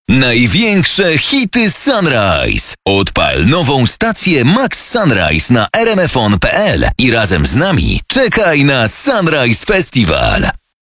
Największe hity Sunrise. Odpal nową stację Max Sunrise na rmfon.pl i razem z nami czekaj na Sunrise Festival.